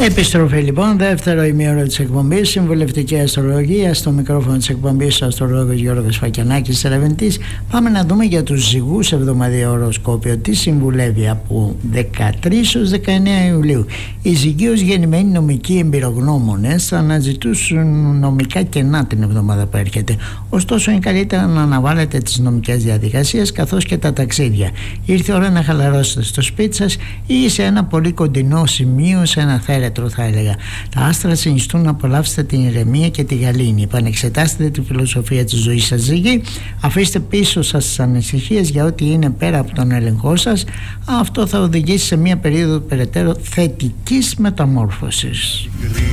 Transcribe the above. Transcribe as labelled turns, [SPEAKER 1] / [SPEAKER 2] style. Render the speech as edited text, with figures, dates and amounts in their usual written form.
[SPEAKER 1] Επιστροφή λοιπόν, δεύτερο ημίωρο της εκπομπής, συμβουλευτική αστρολογία. Στο μικρόφωνο της εκπομπής ο αστρολόγος Γιώργος Φακιανάκης Ερευνητής. Πάμε να δούμε για τους ζυγούς εβδομαδιαίο οροσκόπιο τι συμβουλεύει από 13 ως 19 Ιουλίου. Οι ζυγοί ως γεννημένοι νομικοί εμπειρογνώμονες θα αναζητούσουν νομικά κενά την εβδομάδα που έρχεται. Ωστόσο είναι καλύτερα να αναβάλλετε τις νομικές διαδικασίες καθώς και τα ταξίδια. Ήρθε η ώρα να χαλαρώσετε στο σπίτι σας ή σε ένα πολύ κοντινό σημείο, σε ένα θέρετρο θα έλεγα. Τα άστρα συνιστούν να απολαύσετε την ηρεμία και τη γαλήνη. Επανεξετάστε τη φιλοσοφία της ζωής σας ζυγή. Αφήστε πίσω σας τις ανησυχίες για ό,τι είναι πέρα από τον έλεγχό σας. Αυτό θα οδηγήσει σε μια περίοδο περαιτέρω θετικής μεταμόρφωσης.